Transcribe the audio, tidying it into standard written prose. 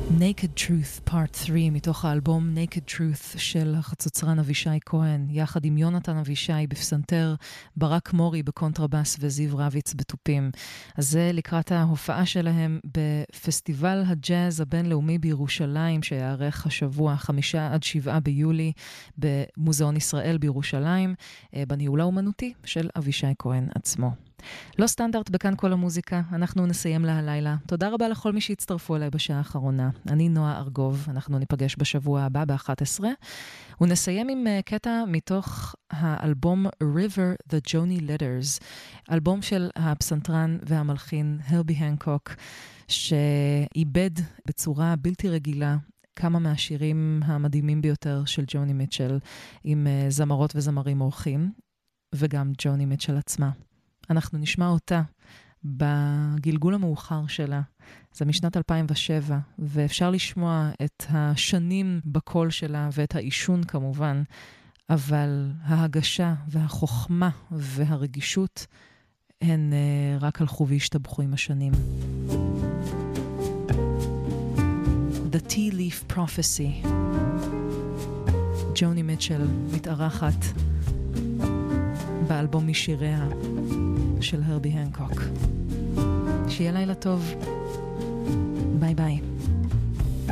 Naked Truth Part 3 מתוך האלבום Naked Truth של החצוצרן אבישי כהן, יחד עם יונתן אבישי בפסנתר, ברק מורי בקונטרבאס וזיו רביץ בטופים. אז זה לקראת ההופעה שלהם בפסטיבל הג'אז הבינלאומי בירושלים, שיערך השבוע 5 עד 7 ביולי במוזיאון ישראל בירושלים, בניהול האומנותי של אבישי כהן עצמו. לא סטנדרט בכאן כל המוזיקה, אנחנו נסיים להלילה. תודה רבה לכל מי שהצטרפו אליי בשעה האחרונה. אני נועה ארגוב, אנחנו ניפגש בשבוע הבא ב-11, ונסיים עם קטע מתוך האלבום River the Joni Letters, אלבום של הפסנתרן והמלחין הרבי הנקוק, שאיבד בצורה בלתי רגילה כמה מהשירים המדהימים ביותר של ג'וני מיטשל, עם זמרות וזמרים אורחים, וגם ג'וני מיטשל עצמה. אנחנו נשמע אותה בגלגול המאוחר שלה. זה משנת 2007, ואפשר לשמוע את השנים בקול שלה ואת האישון כמובן, אבל ההגשה והחוכמה והרגישות הן רק הלכו והשתבחו עם השנים. The Tea Leaf Prophecy. ג'וני מיטשל מתארחת באלבום משיריה של הרבי הנקוק. שיהיה לילה טוב. ביי ביי.